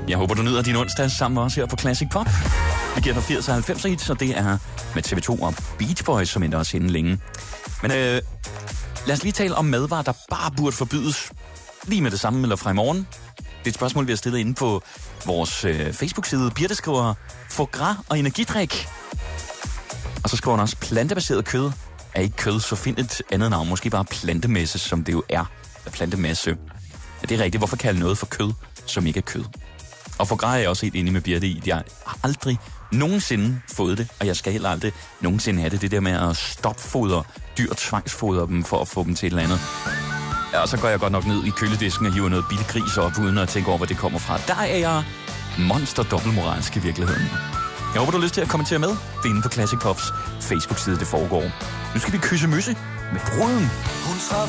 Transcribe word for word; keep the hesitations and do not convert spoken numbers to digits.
Jeg håber, du nyder din onsdag sammen med os her på Classic Pop. Vi giver dig firs og halvfems hits, så det er med T V to og Beach Boys, som endte os inden længe. Men øh, lad os lige tale om madvarer, der bare burde forbydes lige med det samme eller fra i morgen. Det er et spørgsmål, vi har stillet inde på vores øh, Facebook-side. Birte skriver foie gras og energidrik. Og så skriver hun også, plantebaseret kød er ikke kød, så find et andet navn. Måske bare plantemesse, som det jo er. Plantemasse. Ja, det er rigtigt. Hvorfor kalde noget for kød, som ikke er kød? Og foie gras er jeg også helt enig med Birte i. Jeg har aldrig nogensinde fået det, og jeg skal heller aldrig nogensinde have det. Det der med at stopfodre dyr, tvangsfodre dem for at få dem til et eller andet. Ja, og så går jeg godt nok ned i køledisken og hiver noget bitte gris op, uden at tænke over, hvor det kommer fra. Der er jeg monster dobbeltmoralsk i virkeligheden. Jeg håber, du har lyst til at kommentere med. Det er inde på Classic Pops Facebook-side, det foregår. Nu skal vi kysse mysse med bruden.